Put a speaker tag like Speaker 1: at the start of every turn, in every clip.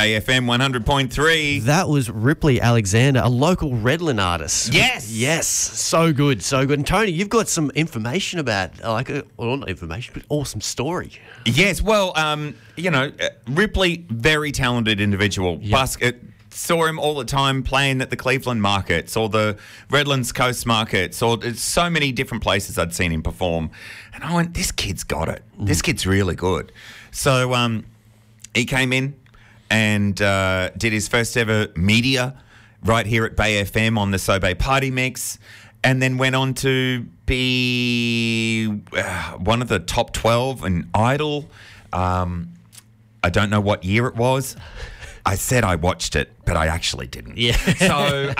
Speaker 1: Bay FM 100.3.
Speaker 2: That was Ripley Alexander, a local Redland artist.
Speaker 1: Yes.
Speaker 2: Yes. So good, so good. And Tony, you've got some information about, well, not information, but awesome story.
Speaker 1: Yes, well, Ripley, very talented individual.
Speaker 2: Yep.
Speaker 1: Saw him all the time playing at the Cleveland markets or the Redlands Coast markets or so many different places I'd seen him perform. And I went, this kid's got it. This kid's really good. So he came in and did his first ever media right here at Bay FM on the Sobey Party Mix, and then went on to be one of the top 12 in Idol. I don't know what year it was. I said I watched it, but I actually didn't.
Speaker 2: Yeah.
Speaker 1: So,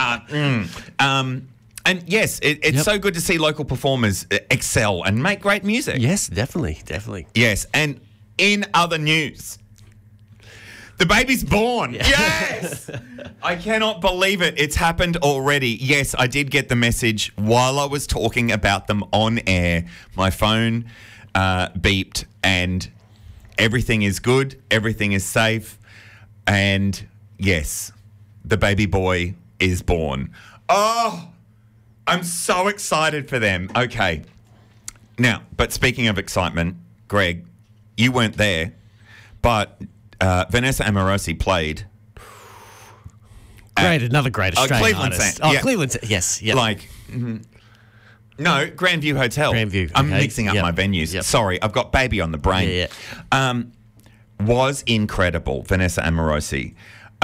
Speaker 1: and yes, it's so good to see local performers excel and make great music.
Speaker 2: Yes, definitely.
Speaker 1: Yes, and in other news, the baby's born.
Speaker 2: Yeah.
Speaker 1: Yes! I cannot believe it. It's happened already. Yes, I did get the message while I was talking about them on air. My phone beeped and everything is good. Everything is safe. And yes, the baby boy is born. Oh, I'm so excited for them. Okay. Now, but speaking of excitement, Greg, you weren't there, but Vanessa Amorosi played.
Speaker 2: Another great Australian
Speaker 1: Cleveland
Speaker 2: artist.
Speaker 1: Saint.
Speaker 2: Oh,
Speaker 1: Yeah.
Speaker 2: Cleveland Saint, yes. Yep.
Speaker 1: No, Grandview Hotel.
Speaker 2: Grandview,
Speaker 1: I'm
Speaker 2: okay.
Speaker 1: mixing up
Speaker 2: Yep.
Speaker 1: my venues.
Speaker 2: Yep.
Speaker 1: Sorry, I've got baby on the brain.
Speaker 2: Yeah.
Speaker 1: Was incredible, Vanessa Amorosi.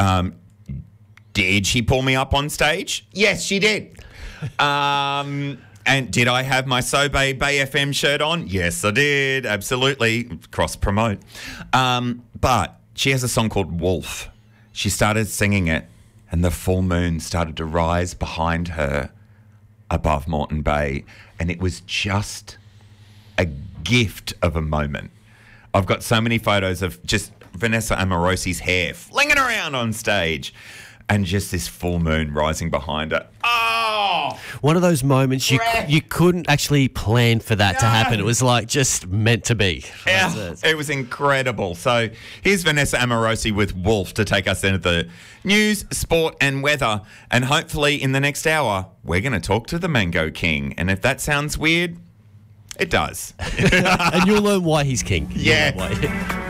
Speaker 1: Did she pull me up on stage? Yes, she did. And did I have my Sobey Bay FM shirt on? Yes, I did. Absolutely. Cross-promote. But she has a song called Wolf. She started singing it, and the full moon started to rise behind her above Moreton Bay, and it was just a gift of a moment. I've got so many photos of just Vanessa Amorosi's hair flinging around on stage and just this full moon rising behind her. Oh!
Speaker 2: One of those moments you couldn't actually plan for that to happen. It was like just meant to be.
Speaker 1: Yeah, it was incredible. So here's Vanessa Amorosi with Wolf to take us into the news, sport and weather. And hopefully in the next hour, we're going to talk to the Mango King. And if that sounds weird, it does.
Speaker 2: And you'll learn why he's king.
Speaker 1: Yeah.